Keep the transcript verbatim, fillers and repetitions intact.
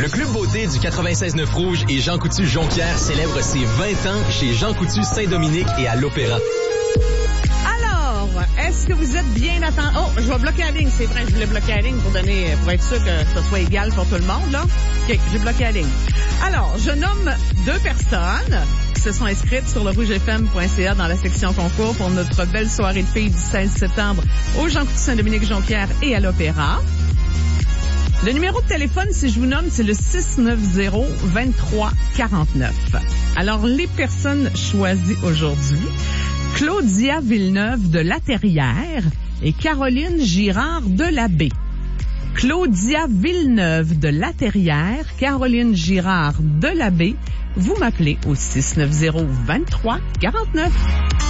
Le Club Beauté du quatre-vingt-seize neuf Rouge et Jean Coutu Jonquière célèbre ses vingt ans chez Jean Coutu Saint-Dominique et à l'Opéra. Alors, est-ce que vous êtes bien attendu? Oh, je vais bloquer la ligne. C'est vrai, je voulais bloquer la ligne pour donner, pour être sûr que ce soit égal pour tout le monde, là. OK, j'ai bloqué la ligne. Alors, je nomme deux personnes qui se sont inscrites sur le rouge f m point c a dans la section concours pour notre belle soirée de filles du seize septembre au Jean Coutu Saint-Dominique Jonquière et à l'Opéra. Le numéro de téléphone, si je vous nomme, c'est le six neuf zéro, deux-trois quatre neuf. Alors, les personnes choisies aujourd'hui, Claudia Villeneuve de La Terrière et Caroline Girard de la Baie. Claudia Villeneuve de La Terrière, Caroline Girard de la Baie. Vous m'appelez au six neuf zéro, deux-trois quatre neuf.